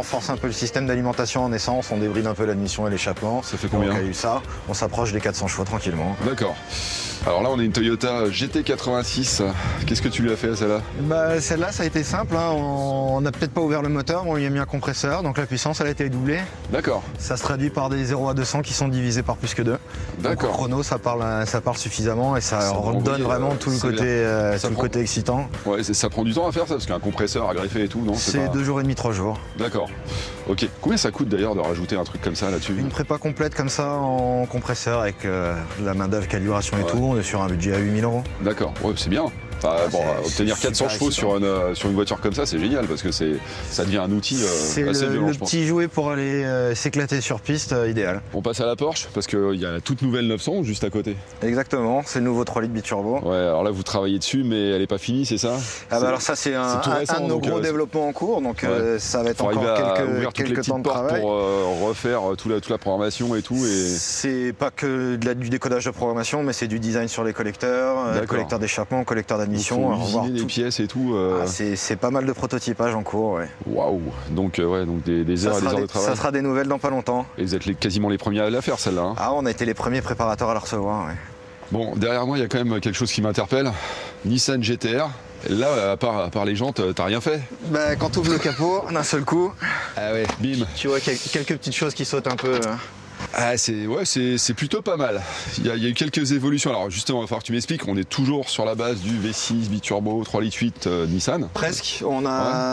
renforce un peu le système d'alimentation en essence, on débride un peu l'admission et l'échappement. Ça fait combien? Donc, il y a eu ça, on s'approche des 400 chevaux tranquillement. D'accord. Alors là, on a une Toyota GT86. Qu'est-ce que tu lui as fait à celle-là? Bah, celle-là, ça a été simple, hein. On n'a peut-être pas ouvert le moteur, mais on lui a mis un compresseur, donc la puissance, elle a été doublée. D'accord. Ça se traduit par des 0 à 200 qui sont divisés par plus que 2. D'accord. Donc, au chrono, ça parle suffisamment et ça redonne vraiment tout le côté excitant. Ouais, ça prend du temps à faire ça, parce qu'un compresseur à greffer et tout, non? C'est 2 jours et demi, 3 jours. D'accord. Ok. Combien ça coûte d'ailleurs de rajouter un truc comme ça là-dessus? Une prépa complète comme ça en compresseur avec la main d'œuvre, calibration et tout, on est sur un budget à 8 000 €. D'accord, ouais, c'est bien. Enfin, obtenir 400 chevaux sur une voiture comme ça, c'est génial parce que ça devient un outil assez violent, c'est le je pense. petit jouet pour aller s'éclater sur piste, idéal. On passe à la Porsche parce qu'il y a la toute nouvelle 900 juste à côté. Exactement, c'est le nouveau 3 litres biturbo. Ouais, alors là vous travaillez dessus mais elle n'est pas finie, c'est ça? Ah bah alors ça c'est un de nos gros développements en cours, donc ça va être encore quelques temps de travail. Pour refaire toute la programmation et tout. C'est pas que du décodage de programmation, mais c'est du design sur les collecteurs, collecteurs d'échappement, collecteurs d'admission. Usiner les pièces et tout. C'est pas mal de prototypage en cours, ouais. Waouh. Donc des heures et des heures de travail. Ça sera des nouvelles dans pas longtemps. Et vous êtes quasiment les premiers à la faire celle-là, hein? Ah, on a été les premiers préparateurs à la recevoir, ouais. Bon, derrière moi, il y a quand même quelque chose qui m'interpelle. Nissan GT-R. Là, à part les jantes, t'as rien fait? Bah, quand tu ouvres le capot, d'un seul coup, ah ouais, bim. Tu vois quelques petites choses qui sautent un peu. Ah, c'est plutôt pas mal. Il y a eu quelques évolutions. Alors justement, il va falloir que tu m'expliques. On est toujours sur la base du V6 biturbo 3,8 litres Nissan. Presque. On a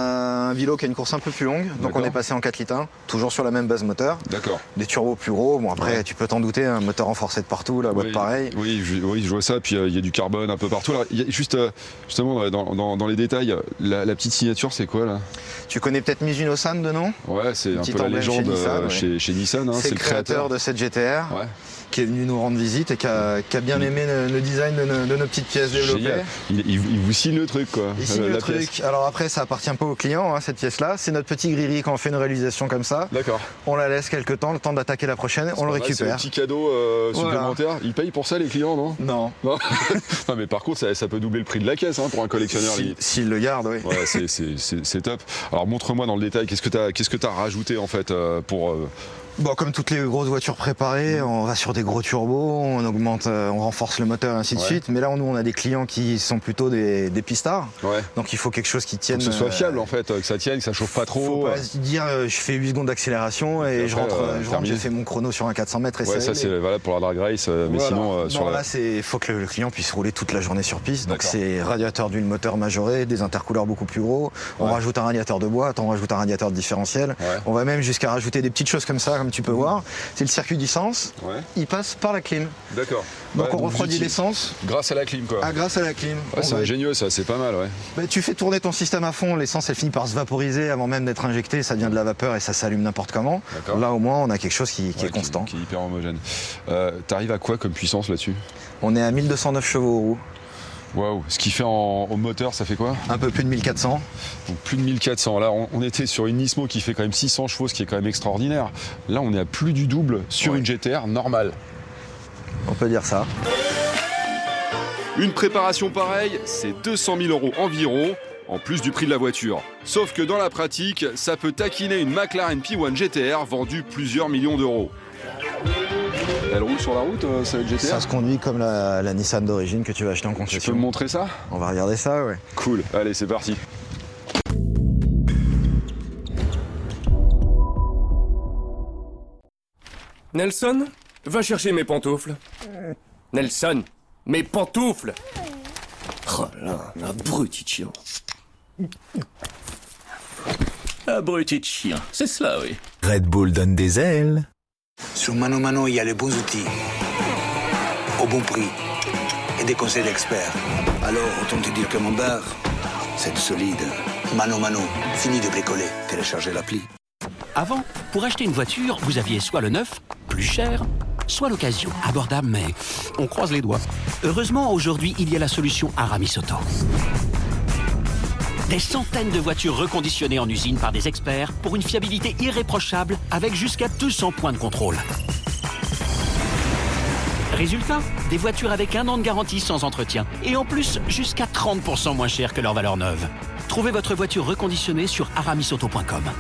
un Vilo qui a une course un peu plus longue. Donc on est passé en 4 litres 1, toujours sur la même base moteur. D'accord. Des turbos plus gros. Bon après, tu peux t'en douter, un moteur renforcé de partout, la boîte pareil. Oui, je vois ça. Puis il y a du carbone un peu partout. Alors, il y a justement dans les détails, la petite signature, c'est quoi là? Tu connais peut-être Mizuno-san de nom? Ouais, c'est un peu la légende chez Nissan. Hein, c'est le créateur de cette GT-R, qui est venu nous rendre visite et qui a bien aimé le design de nos petites pièces développées. Il vous signe le truc, quoi. Il signe le truc. Alors après, ça appartient pas au client, hein, cette pièce-là. C'est notre petit griri quand on fait une réalisation comme ça. D'accord. On la laisse quelques temps, le temps d'attaquer la prochaine, on le récupère. C'est un petit cadeau supplémentaire. Ils payent pour ça, les clients, non? Non. Non, mais par contre, ça peut doubler le prix de la caisse, hein, pour un collectionneur. S'il le garde, oui. Ouais, c'est top. Alors montre-moi dans le détail, qu'est-ce que t'as rajouté en fait pour... Bon, comme toutes les grosses voitures préparées, on va sur des gros turbos, on augmente, on renforce le moteur et ainsi de suite. Mais là, nous, on a des clients qui sont plutôt des pistards. Ouais. Donc il faut quelque chose qui tienne. Que ce soit fiable en fait, que ça tienne, que ça chauffe pas trop. Faut pas se dire, je fais 8 secondes d'accélération et je rentre, j'ai fait mon chrono sur un 400 mètres et ça c'est valable pour la drag race, mais sinon sur là, il faut que le client puisse rouler toute la journée sur piste. Donc c'est radiateur d'huile moteur majoré, des intercouleurs beaucoup plus gros. On rajoute un radiateur de boîte, on rajoute un radiateur de différentiel. On va même jusqu'à rajouter des petites choses comme ça, comme tu peux voir. C'est le circuit d'essence, il passe par la clim. D'accord. Donc on refroidit l'essence. Grâce à la clim, quoi. Ah, grâce à la clim. C'est ingénieux, ça, c'est pas mal, tu fais tourner ton système à fond, l'essence elle finit par se vaporiser avant même d'être injectée, ça devient de la vapeur et ça s'allume n'importe comment. Là au moins on a quelque chose qui est constant. Qui est hyper homogène. T'arrives à quoi comme puissance là-dessus? On est à 1209 chevaux aux roues. Waouh, ce qui fait au moteur, ça fait quoi? Un peu plus de 1400. Donc plus de 1400. Là, on était sur une Nismo qui fait quand même 600 chevaux, ce qui est quand même extraordinaire. Là, on est à plus du double sur une GT-R normale. On peut dire ça. Une préparation pareille, c'est 200 000 € environ, en plus du prix de la voiture. Sauf que dans la pratique, ça peut taquiner une McLaren P1 GT-R vendue plusieurs millions d'euros. Elle roule sur la route, cette GT-R? Ça se conduit comme la Nissan d'origine que tu vas acheter en concession. Tu peux me montrer ça? On va regarder ça, ouais. Cool, allez, c'est parti. Nelson, va chercher mes pantoufles. Nelson, mes pantoufles! Oh là, abruti de chien. Abruti de chien, c'est cela, oui. Red Bull donne des ailes. Sur Mano Mano, il y a les bons outils, au bon prix, et des conseils d'experts. Alors, autant te dire que mon bar, c'est solide. Mano Mano, fini de bricoler. Téléchargez l'appli. Avant, pour acheter une voiture, vous aviez soit le neuf, plus cher, soit l'occasion, abordable, mais on croise les doigts. Heureusement, aujourd'hui, il y a la solution Aramis Auto. Des centaines de voitures reconditionnées en usine par des experts pour une fiabilité irréprochable avec jusqu'à 200 points de contrôle. Résultat, des voitures avec 1 an de garantie sans entretien et en plus jusqu'à 30% moins cher que leur valeur neuve. Trouvez votre voiture reconditionnée sur aramisauto.com.